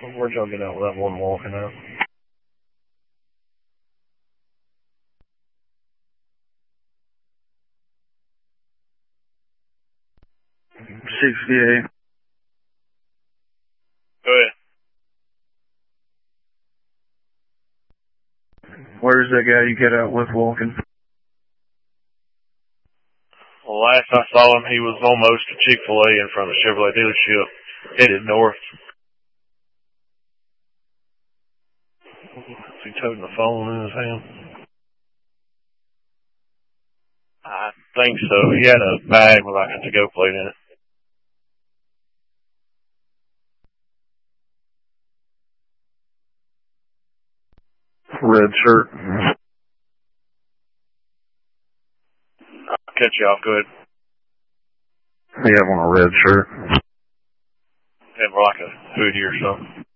Where'd y'all get out with that one walking out? VA. Go ahead. Where's that guy you get out with walking? Well, last I saw him, he was almost to Chick-fil-A in front of the Chevrolet dealership, headed north. Is he toting the phone in his hand? I think so. He had a bag with like a to-go plate in it. Red shirt. I'll catch you off. Go ahead. He have on a red shirt. Had like a hoodie or something.